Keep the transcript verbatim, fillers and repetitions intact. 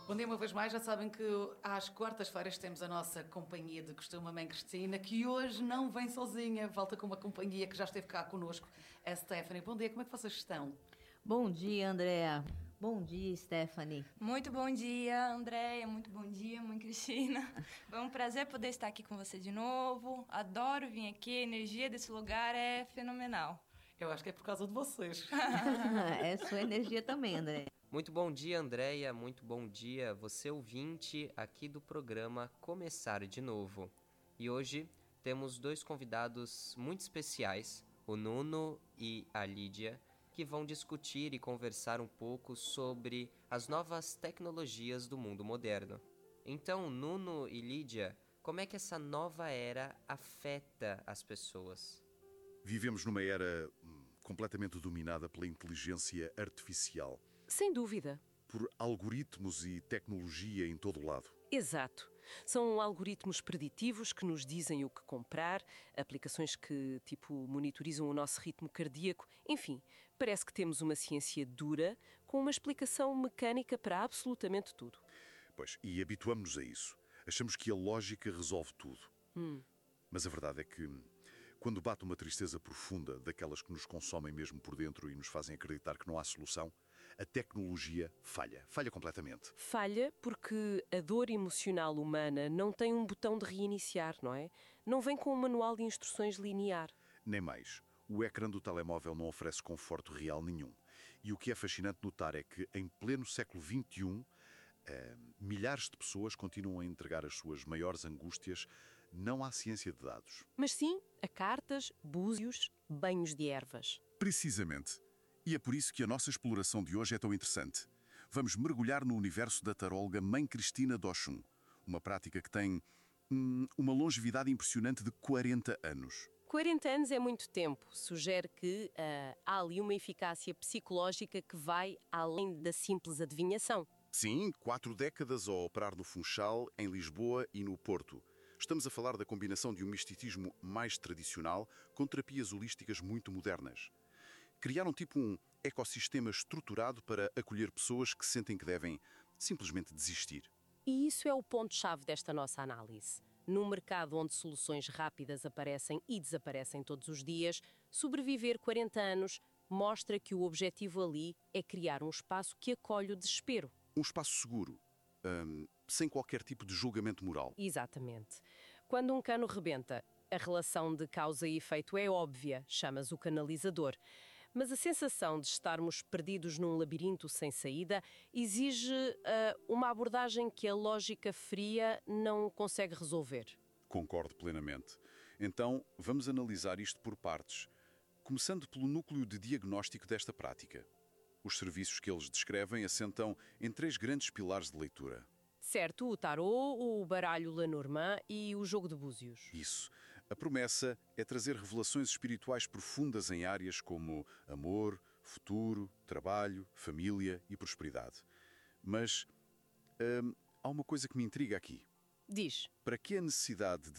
Bom dia uma vez mais, já sabem que às quartas-feiras temos a nossa companhia de costume, a Mãe Cristina, que hoje não vem sozinha, volta com uma companhia que já esteve cá connosco, a Stephanie. Bom dia, como é que vocês estão? Bom dia, Andréa. Bom dia, Stephanie. Muito bom dia, Andréia. Muito bom dia, Mãe Cristina. É um prazer poder estar aqui com você de novo. Adoro vir aqui, a energia desse lugar é fenomenal. Eu acho que é por causa de vocês. É sua energia também, André. Muito bom dia, Andréia. Muito bom dia, você ouvinte aqui do programa Começar de Novo. E hoje temos dois convidados muito especiais, o Nuno e a Lídia, que vão discutir e conversar um pouco sobre as novas tecnologias do mundo moderno. Então, Nuno e Lídia, como é que essa nova era afeta as pessoas? Vivemos numa era hum, completamente dominada pela inteligência artificial. Sem dúvida. Por algoritmos e tecnologia em todo o lado. Exato. São algoritmos preditivos que nos dizem o que comprar, aplicações que, tipo, monitorizam o nosso ritmo cardíaco. Enfim, parece que temos uma ciência dura com uma explicação mecânica para absolutamente tudo. Pois, e habituamos-nos a isso. Achamos que a lógica resolve tudo. Hum. Mas a verdade é que, quando bate uma tristeza profunda, daquelas que nos consomem mesmo por dentro e nos fazem acreditar que não há solução, a tecnologia falha. Falha completamente. Falha porque a dor emocional humana não tem um botão de reiniciar, não é? Não vem com um manual de instruções linear. Nem mais. O ecrã do telemóvel não oferece conforto real nenhum. E o que é fascinante notar é que, em pleno século vinte e um, eh, milhares de pessoas continuam a entregar as suas maiores angústias não à ciência de dados. Mas sim a cartas, búzios, banhos de ervas. Precisamente. E é por isso que a nossa exploração de hoje é tão interessante. Vamos mergulhar no universo da taróloga Mãe Cristina de Oxum, uma prática que tem hum, uma longevidade impressionante de quarenta anos. quarenta anos é muito tempo. Sugere que uh, há ali uma eficácia psicológica que vai além da simples adivinhação. Sim, quatro décadas a operar no Funchal, em Lisboa e no Porto. Estamos a falar da combinação de um misticismo mais tradicional com terapias holísticas muito modernas. Criaram tipo um ecossistema estruturado para acolher pessoas que sentem que devem simplesmente desistir. E isso é o ponto-chave desta nossa análise. Num mercado onde soluções rápidas aparecem e desaparecem todos os dias, sobreviver quarenta anos mostra que o objetivo ali é criar um espaço que acolhe o desespero. Um espaço seguro, hum, sem qualquer tipo de julgamento moral. Exatamente. Quando um cano rebenta, a relação de causa e efeito é óbvia, chama-se o canalizador. Mas a sensação de estarmos perdidos num labirinto sem saída exige uh, uma abordagem que a lógica fria não consegue resolver. Concordo plenamente. Então, vamos analisar isto por partes, começando pelo núcleo de diagnóstico desta prática. Os serviços que eles descrevem assentam em três grandes pilares de leitura. Certo, o tarô, o baralho Lenormand e o jogo de búzios. Isso. A promessa é trazer revelações espirituais profundas em áreas como amor, futuro, trabalho, família e prosperidade. Mas hum, há uma coisa que me intriga aqui. Diz. Para que a necessidade de